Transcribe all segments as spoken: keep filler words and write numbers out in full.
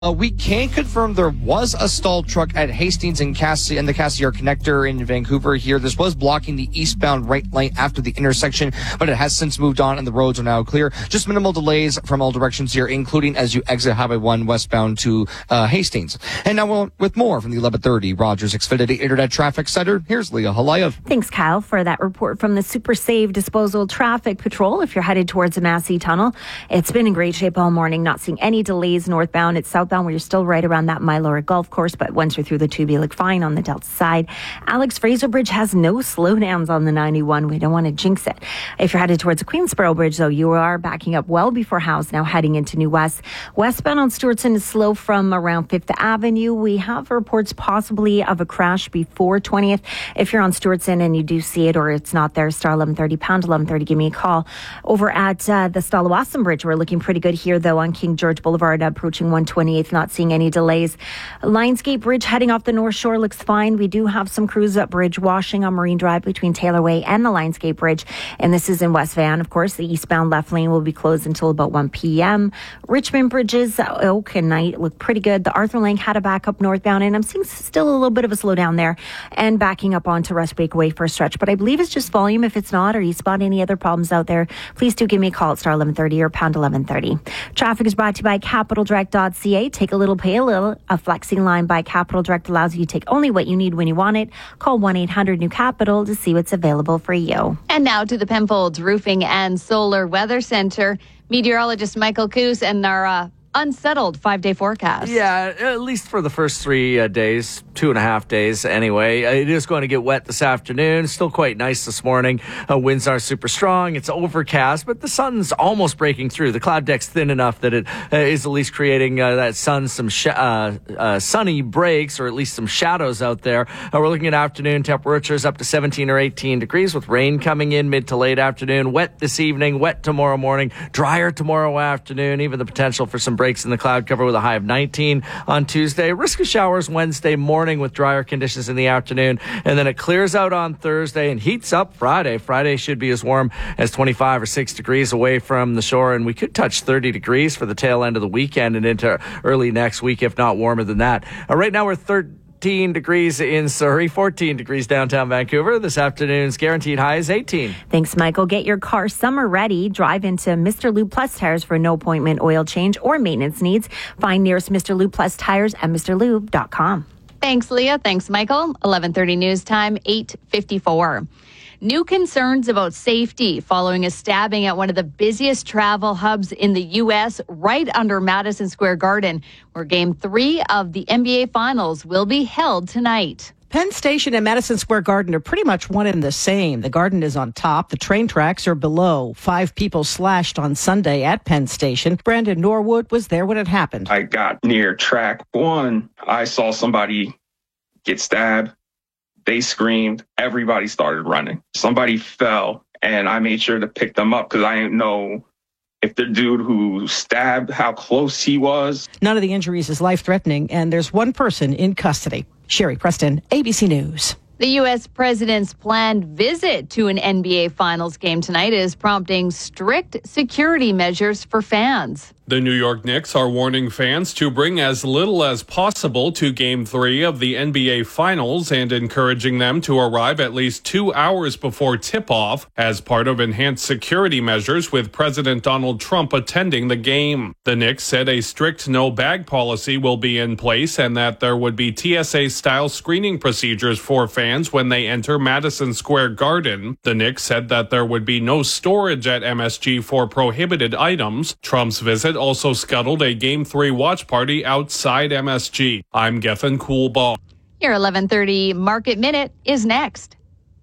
Uh, we can confirm there was a stalled truck at Hastings and Cassie and the Cassiar connector in Vancouver here. This was blocking the eastbound right lane after the intersection, but it has since moved on and the roads are now clear. Just minimal delays from all directions here, including as you exit Highway one westbound to uh, Hastings. And now with more from the eleven thirty Rogers Xfinity Internet Traffic Center, here's Leah Halayev. Thanks, Kyle, for that report from the Super Save Disposal Traffic Patrol. If you're headed towards the Massey Tunnel, it's been in great shape all morning. Not seeing any delays northbound. It's southbound where you're still right around that Mylora Golf Course, but once you're through the tube, you look fine on the Delta side. Alex Fraser Bridge has no slowdowns on the ninety-one. We don't want to jinx it. If you're headed towards the Queensboro Bridge, though, you are backing up well before House, now heading into New West. Westbound on Stewartson is slow from around Fifth Avenue. We have reports possibly of a crash before twentieth. If you're on Stewartson and you do see it or it's not there, star eleven thirty, pound eleven thirty, give me a call. Over at uh, the Stalawasan Bridge, we're looking pretty good here, though, on King George Boulevard, approaching one twenty-eighth, not seeing any delays. Lionsgate Bridge heading off the North Shore looks fine. We do have some crews up Bridge washing on Marine Drive between Taylor Way and the Lionsgate Bridge, and this is in West Van. Of course, the eastbound left lane will be closed until about one p.m. Richmond Bridges, Oak and Knight look pretty good. The Arthur Lang had a back up northbound, and I'm seeing still a little bit of a slowdown there and backing up onto Rush Breakaway for a stretch, but I believe it's just volume. If it's not, or you spot any other problems out there, please do give me a call at star eleven thirty or pound eleven thirty. Traffic is brought to you by capital direct dot c a. Take a little, pay a little. A flexing line by Capital Direct allows you to take only what you need when you want it. Call one eight hundred new capital to see what's available for you. And now to the Penfolds Roofing and Solar Weather Center. Meteorologist Michael Coos and our uh, unsettled five-day forecast. Yeah, at least for the first three uh, days, two and a half days anyway. It is going to get wet this afternoon. Still quite nice this morning. Uh, winds are super strong. It's overcast, but the sun's almost breaking through. The cloud deck's thin enough that it uh, is at least creating uh, that sun, some sh- uh, uh, sunny breaks, or at least some shadows out there. Uh, we're looking at afternoon temperatures up to seventeen or eighteen degrees with rain coming in mid to late afternoon. Wet this evening, wet tomorrow morning, drier tomorrow afternoon, even the potential for some breaks in the cloud cover with a high of nineteen on Tuesday. Risk of showers Wednesday morning with drier conditions in the afternoon. And then it clears out on Thursday and heats up Friday. Friday should be as warm as twenty-five or six degrees away from the shore. And we could touch thirty degrees for the tail end of the weekend and into early next week, if not warmer than that. Uh, right now we're thirteen degrees in Surrey, fourteen degrees downtown Vancouver. This afternoon's guaranteed high is eighteen. Thanks, Michael. Get your car summer ready. Drive into Mister Lube Plus Tires for no appointment oil change or maintenance needs. Find nearest Mister Lube Plus Tires at mr lube dot com. Thanks, Leah. Thanks, Michael. eleven thirty news time, eight fifty-four. New concerns about safety following a stabbing at one of the busiest travel hubs in the U S right under Madison Square Garden, where Game three of the N B A Finals will be held tonight. Penn Station and Madison Square Garden are pretty much one and the same. The Garden is on top. The train tracks are below. Five people slashed on Sunday at Penn Station. Brandon Norwood was there when it happened. I got near track one. I saw somebody get stabbed. They screamed. Everybody started running. Somebody fell, and I made sure to pick them up because I didn't know if the dude who stabbed, how close he was. None of the injuries is life-threatening, and there's one person in custody. Sherry Preston, A B C News. The U S president's planned visit to an N B A Finals game tonight is prompting strict security measures for fans. The New York Knicks are warning fans to bring as little as possible to Game three of the N B A Finals and encouraging them to arrive at least two hours before tip-off as part of enhanced security measures with President Donald Trump attending the game. The Knicks said a strict no-bag policy will be in place and that there would be T S A-style screening procedures for fans when they enter Madison Square Garden. The Knicks said that there would be no storage at M S G for prohibited items. Trump's visit also scuttled a Game three watch party outside M S G. I'm Gethin Coolbaugh. Your eleven thirty Market Minute is next.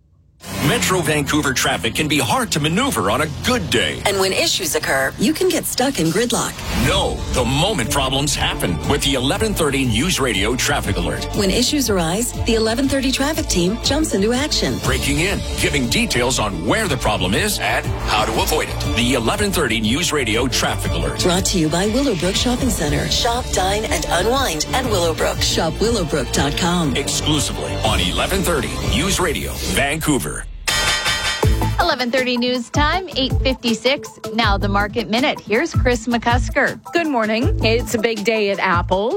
Metro Vancouver traffic can be hard to maneuver on a good day. And when issues occur, you can get stuck in gridlock. No, the moment problems happen with the eleven thirty News Radio Traffic Alert. When issues arise, the eleven thirty traffic team jumps into action. Breaking in, giving details on where the problem is and how to avoid it. The eleven thirty News Radio Traffic Alert. Brought to you by Willowbrook Shopping Center. Shop, dine, and unwind at Willowbrook. Shop willowbrook dot com. Exclusively on eleven thirty News Radio Vancouver. eleven thirty news time, eight fifty-six. Now the Market Minute. Here's Chris McCusker. Good morning. It's a big day at Apple.